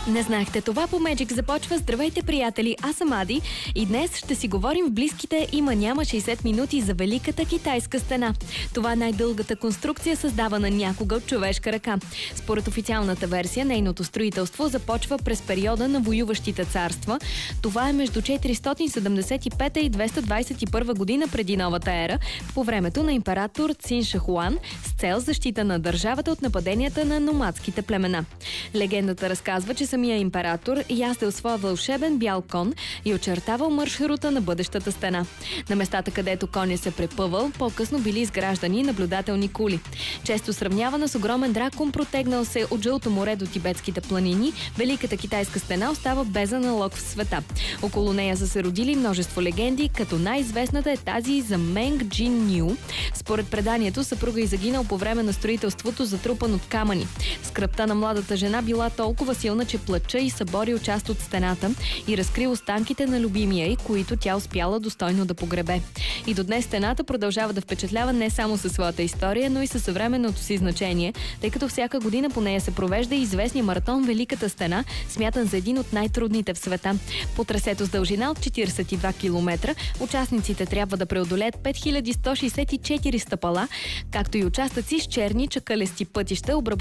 Не знаехте това? По Magic започва. Здравейте, приятели! Аз съм Ади и днес ще си говорим в близките има-няма 60 минути за Великата китайска стена. Това е най-дългата конструкция, създавана някога от човешка ръка. Според официалната версия, нейното строителство започва през периода на воюващите царства. Това е между 475 и 221 година преди новата ера, по времето на император Цин Шихуан, с цел защита на държавата от нападенията на номадските племена. Легендата разказва, че самия император яздил своя вълшебен бял кон и очертавал маршрута на бъдещата стена. На местата, където коня се препъвал, по-късно били изграждани наблюдателни кули. Често сравнявана с огромен дракон, протегнал се от Жълто море до тибетските планини, Великата китайска стена остава без аналог в света. Около нея са се родили множество легенди, като най-известната е тази за Менг Джин Ню. Според преданието, съпруга й загинал по време на строителството, затрупан от камъни. Скръбта на младата жена била толкова силна, че плача и съборил част от стената и разкрил останките на любимия й, които тя успяла достойно да погребе. И до днес стената продължава да впечатлява не само със своята история, но и със съвременното си значение, тъй като всяка година по нея се провежда и известния маратон Великата стена, смятан за един от най-трудните в света. По трасето с дължина от 42 км, участниците трябва да преодолеят 5164 стъпала, както и участъци с черни чакалести пътища,